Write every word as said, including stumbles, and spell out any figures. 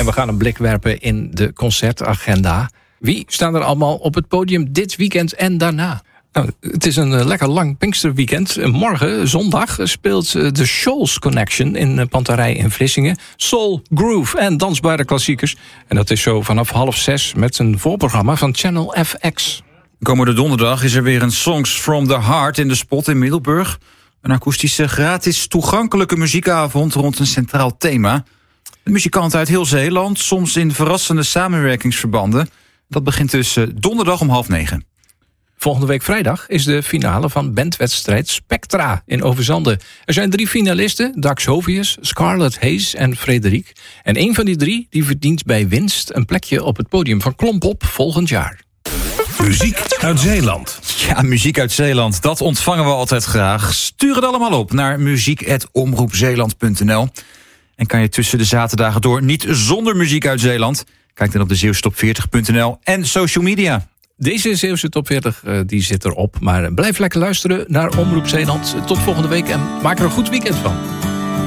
we gaan een blik werpen in de concertagenda. Wie staan er allemaal op het podium dit weekend en daarna? Nou, het is een uh, lekker lang Pinksterweekend. Morgen, zondag, speelt uh, de Shoals Connection in uh, Panterij in Vlissingen. Soul, groove en dansbare klassiekers. En dat is zo vanaf half zes met een voorprogramma van Channel F X. Komende donderdag is er weer een Songs from the Heart in de Spot in Middelburg. Een akoestische, gratis, toegankelijke muziekavond rond een centraal thema. De muzikanten uit heel Zeeland, soms in verrassende samenwerkingsverbanden. Dat begint dus uh, donderdag om half negen. Volgende week vrijdag is de finale van bandwedstrijd Spectra in Overzande. Er zijn drie finalisten, Dax Hovius, Scarlett Hayes en Frederik. En één van die drie die verdient bij winst een plekje op het podium van Klompop volgend jaar. Muziek uit Zeeland. Ja, muziek uit Zeeland, dat ontvangen we altijd graag. Stuur het allemaal op naar muziek apenstaartje omroepzeeland punt n l. En kan je tussen de zaterdagen door niet zonder muziek uit Zeeland? Kijk dan op de zeeuwse top veertig punt n l en social media. Deze Zeeuwse top veertig uh, die zit erop. Maar blijf lekker luisteren naar Omroep Zeeland. Tot volgende week en maak er een goed weekend van.